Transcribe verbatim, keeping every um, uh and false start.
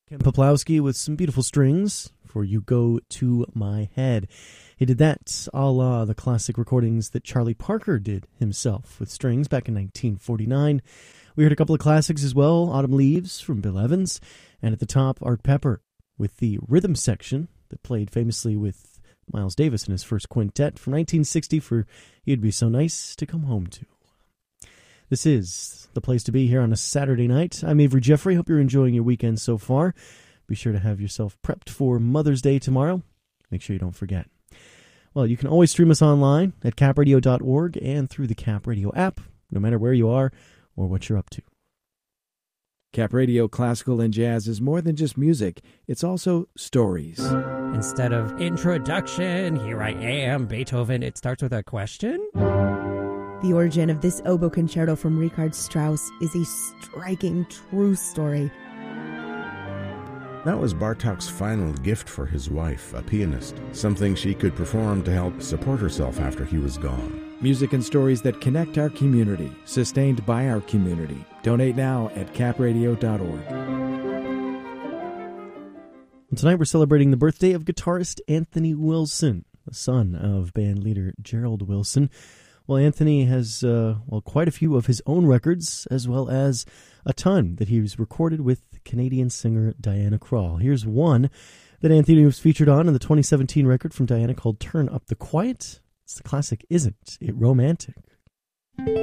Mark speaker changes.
Speaker 1: Ken Poplowski with some beautiful strings for You Go To My Head. He did that a la the classic recordings that Charlie Parker did himself with strings back in nineteen forty-nine. We heard a couple of classics as well, Autumn Leaves from Bill Evans, and at the top, Art Pepper with the rhythm section that played famously with Miles Davis in his first quintet from nineteen sixty for You'd Be So Nice to Come Home To. This is the place to be here on a Saturday night. I'm Avery Jeffrey. Hope you're enjoying your weekend so far. Be sure to have yourself prepped for Mother's Day tomorrow. Make sure you don't forget. Well, you can always stream us online at cap radio dot org and through the Cap Radio app, no matter where you are or what you're up to.
Speaker 2: Cap Radio Classical and Jazz is more than just music. It's also stories.
Speaker 3: Instead of introduction, here I am, Beethoven, it starts with a question.
Speaker 4: The origin of this oboe concerto from Richard Strauss is a striking true story.
Speaker 5: That was Bartók's final gift for his wife, a pianist, something she could perform to help support herself after he was gone.
Speaker 2: Music and stories that connect our community, sustained by our community. Donate now at cap radio dot org.
Speaker 1: And tonight we're celebrating the birthday of guitarist Anthony Wilson, the son of band leader Gerald Wilson. Well, Anthony has uh, well quite a few of his own records, as well as a ton that he's recorded with Canadian singer Diana Krall. Here's one that Anthony was featured on in the twenty seventeen record from Diana called Turn Up the Quiet. It's the classic Isn't It Romantic?